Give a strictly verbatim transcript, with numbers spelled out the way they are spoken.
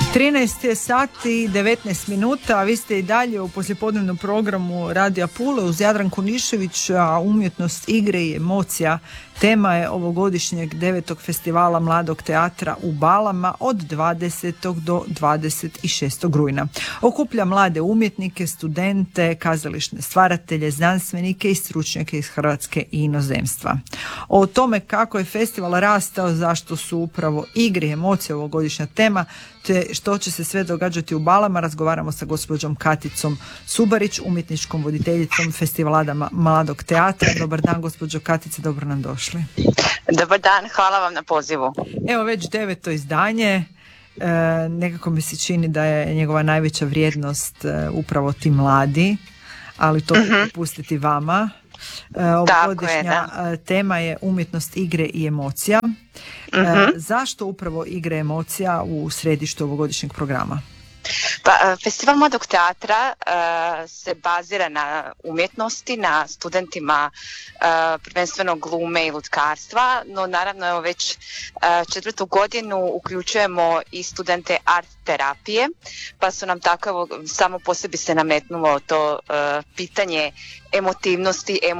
trinaest je sati i devetnaest minuta, a vi ste i dalje u poslijepodnevnom programu Radija Pule uz Jadranku Nišević, a umjetnost igre i emocija tema je ovogodišnjeg devetog festivala mladog teatra u Balama od dvadesetog do dvadeset šestog rujna. Okuplja mlade umjetnike, studente, kazališne stvaratelje, znanstvenike i stručnjake iz Hrvatske i inozemstva. O tome kako je festival rastao, zašto su upravo igre i emocije ovogodišnja tema, te što će se sve događati u Balama, razgovaramo sa gospođom Katicom Subarić, umjetničkom voditeljicom festivala mladog teatra. Dobar dan, gospođo Katice, dobro nam došli. Dobar dan, hvala vam na pozivu. Evo već deveto izdanje, e, nekako mi se čini da je njegova najveća vrijednost e, upravo ti mladi, ali to ću uh-huh. pustiti vama. E, ovogodišnja je, tema je umjetnost igre i emocija. Uh-huh. E, zašto upravo igre i emocija u središtu ovogodišnjeg programa? Pa, Festival mladog teatra uh, se bazira na umjetnosti, na studentima uh, prvenstveno glume i lutkarstva, no naravno evo već uh, četvrtu godinu uključujemo i studente art terapije, pa su nam tako evo, samo po sebi se nametnulo to uh, pitanje emotivnosti,